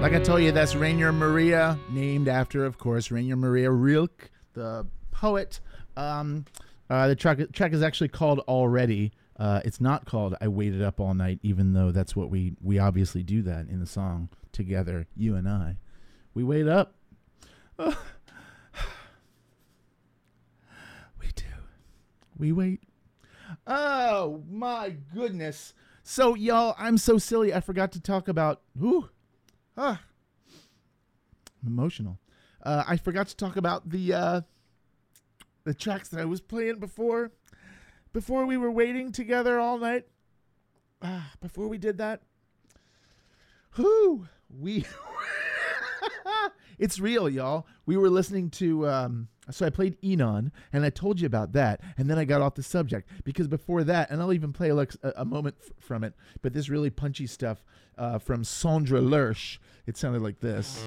Like I told you, that's Rainer Maria, named after, of course, Rainer Maria Rilke, the poet. The track is actually called Already. It's not called I Waited Up All Night, even though that's what we obviously do that in the song together, you and I. We wait up. We do. We wait. Oh, my goodness. So, y'all, I'm so silly. I forgot to talk about... I'm emotional. I forgot to talk about the tracks that I was playing before we were waiting together all night. Before we did that. It's real, y'all. We were listening to... So I played Enon, and I told you about that, and then I got off the subject, because before that, and I'll even play a moment from it, but this really punchy stuff from Sondre Lerche, it sounded like this.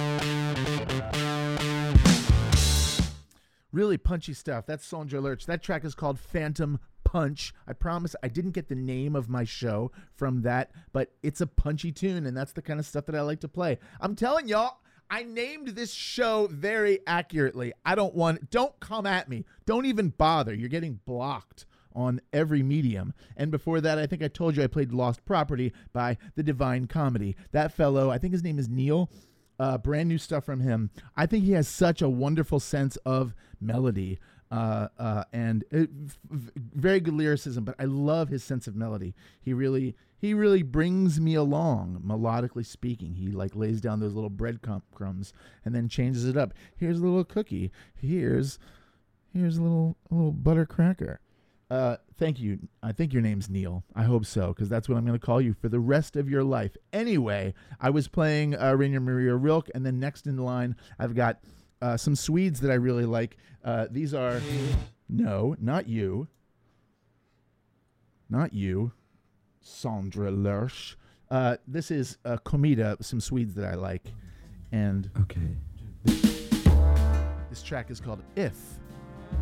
Really punchy stuff. That's Sondre Lerche. That track is called Phantom Punch. I promise I didn't get the name of my show from that, but it's a punchy tune, and that's the kind of stuff that I like to play. I'm telling y'all, I named this show very accurately. Don't come at me. Don't even bother. You're getting blocked on every medium. And before that, I think I told you I played Lost Property by The Divine Comedy. That fellow, I think his name is Neil. Brand new stuff from him. I think he has such a wonderful sense of melody and very good lyricism, but I love his sense of melody. He really brings me along, melodically speaking. He lays down those little bread crumbs and then changes it up. Here's a little cookie. Here's a little butter cracker. Thank you. I think your name's Neil. I hope so, because that's what I'm going to call you for the rest of your life. Anyway, I was playing Rainer Maria Rilke, and then next in the line, I've got some Swedes that I really like. These are... No, not you. Not you. Sondre Lerche. This is Comida, some Swedes that I like. And okay. This track is called If.